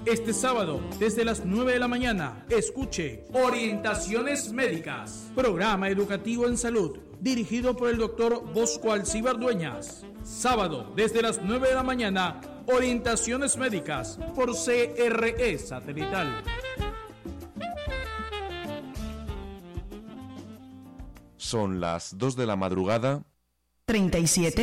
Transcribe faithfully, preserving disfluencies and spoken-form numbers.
Este sábado, desde las nueve de la mañana, escuche Orientaciones Médicas, programa educativo en salud, dirigido por el doctor Bosco Alcíbar Dueñas. Sábado, desde las nueve de la mañana, Orientaciones Médicas, por C R E Satelital. Son las dos de la madrugada. treinta y siete